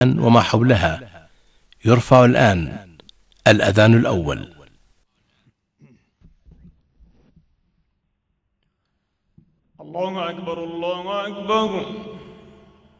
وما حولها. يرفع الآن الأذان الأول. الله أكبر الله أكبر.